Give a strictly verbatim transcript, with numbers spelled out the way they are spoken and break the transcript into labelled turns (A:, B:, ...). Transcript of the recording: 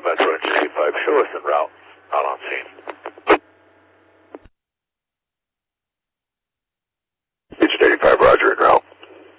A: Metro N G C five, show us en route.